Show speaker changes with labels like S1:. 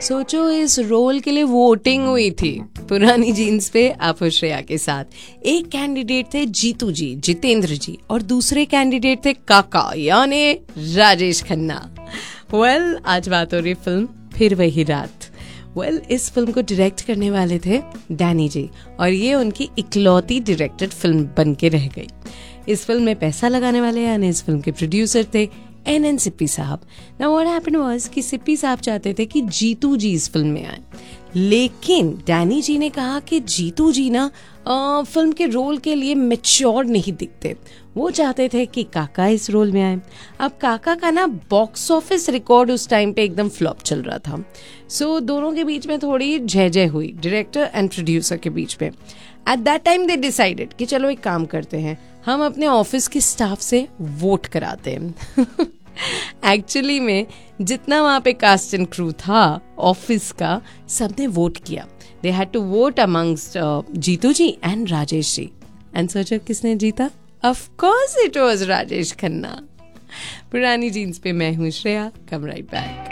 S1: सोचो इस रोल के लिए वोटिंग हुई थी पुरानी जीन्स पे आप श्रेया के साथ। एक कैंडिडेट थे जीतू जी, जितेंद्र जी, और दूसरे कैंडिडेट थे काका यानी राजेश खन्ना। आज बात हो रही फिल्म फिर वही रात। इस फिल्म को डायरेक्ट करने वाले थे डैनी जी, और ये उनकी इकलौती डायरेक्टेड फिल्म बन के रह गई। इस फिल्म में पैसा लगाने वाले यानी इस फिल्म के प्रोड्यूसर थे एन सिप्पी साहब। नाउ व्हाट हैपेंड वाज कि सिप्पी साहब चाहते थे कि जीतू जी इस फिल्म में आए, लेकिन डैनी जी ने कहा कि जीतू जी ना फिल्म के रोल के लिए मैच्योर नहीं दिखते। वो चाहते थे कि काका इस रोल में आए। अब काका का ना बॉक्स ऑफिस रिकॉर्ड उस टाइम पे एकदम फ्लॉप चल रहा था। सो दोनों के बीच में थोड़ी जय हुई, डायरेक्टर एंड प्रोड्यूसर के बीच में। At that time they decided कि चलो एक काम करते हैं, हम अपने ऑफिस के स्टाफ से वोट कराते हैं। एक्चुअली में जितना वहां पे कास्ट एंड क्रू था ऑफिस का, सबने वोट किया। They had to vote amongst Jitu ji and Rajesh ji. And सोचो किसने जीता? Of course it was Rajesh Khanna. पुरानी जीन्स पे मैं हूँ श्रेया। कम राइट बैक।